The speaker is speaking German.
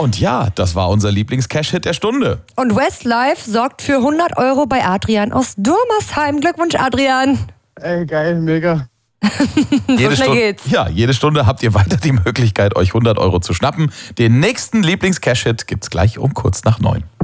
Und ja, das war unser Lieblings-Cash-Hit der Stunde. Und Westlife sorgt für 100 € bei Adrian aus Durmersheim. Glückwunsch, Adrian. Ey, geil, mega. Jede schnell geht's. Ja, jede Stunde habt ihr weiter die Möglichkeit, euch 100 € zu schnappen. Den nächsten Lieblings-Cash-Hit gibt's gleich um kurz nach 9.